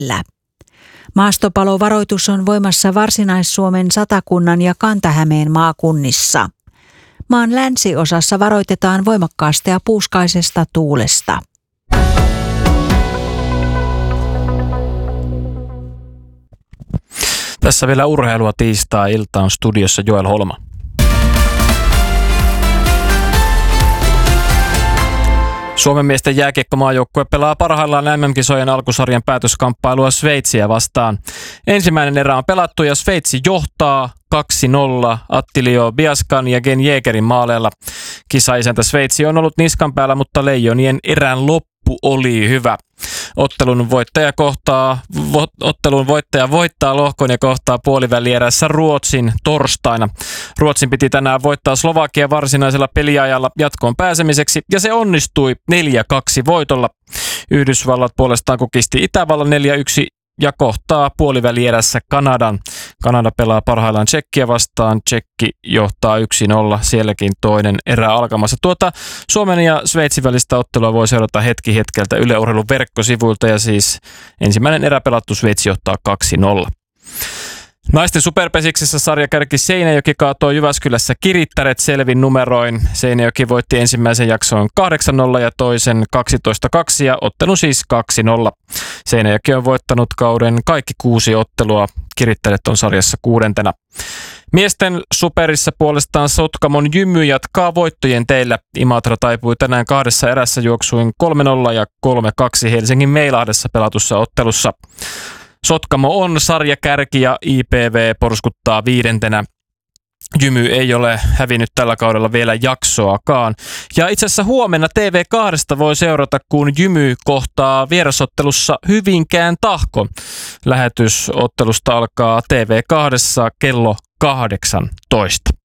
lähellä. Maastopalovaroitus on voimassa Varsinais-Suomen, Satakunnan ja Kanta-Hämeen maakunnissa. Maan länsiosassa varoitetaan voimakkaasta ja puuskaisesta tuulesta. Tässä vielä urheilua tiistai-iltaan, studiossa Joel Holma. Suomen miesten jääkiekkomaajoukkue pelaa parhaillaan MM-kisojen alkusarjan päätöskamppailua Sveitsiä vastaan. Ensimmäinen erä on pelattu ja Sveitsi johtaa 2-0 Attilio Biaskan ja Gen Jägerin maaleilla. Kisaisäntä Sveitsi on ollut niskan päällä, mutta Leijonien erän loppu oli hyvä. Ottelun voittaja voittaa lohkon ja kohtaa puolivälierässä Ruotsin torstaina. Ruotsin piti tänään voittaa Slovakia varsinaisella peliajalla jatkoon pääsemiseksi ja se onnistui 4-2 voitolla. Yhdysvallat puolestaan kukisti Itävallan 4-1 ja kohtaa puolivälierässä Kanadan. Kanada pelaa parhaillaan Tšekkiä vastaan. Tšekki johtaa 1-0. Sielläkin toinen erä alkamassa. Suomen ja Sveitsin välistä ottelua voi seurata hetki hetkeltä Yle Urheilun verkkosivuilta ja siis ensimmäinen erä pelattu, Sveitsi johtaa 2-0. Naisten superpesiksessä sarjakärki Seinäjoki kaatoi Jyväskylässä Kirittäret selvin numeroin. Seinäjoki voitti ensimmäisen jakson 8-0 ja toisen 12-2 ja ottelu siis 2-0. Seinäjoki on voittanut kauden kaikki 6 ottelua. Kirittäret on sarjassa 6. Miesten superissa puolestaan Sotkamon Jymy jatkaa voittojen teillä. Imatra taipui tänään 2 erässä juoksuin 3-0 ja 3-2 Helsingin Meilahdessa pelatussa ottelussa. Sotkamo on sarjakärki ja IPV porskuttaa 5. Jymy ei ole hävinnyt tällä kaudella vielä jaksoakaan. Ja itse asiassa huomenna TV2 voi seurata, kun Jymy kohtaa vierasottelussa Hyvinkään Tahko. Lähetys ottelusta alkaa TV2 kello 18.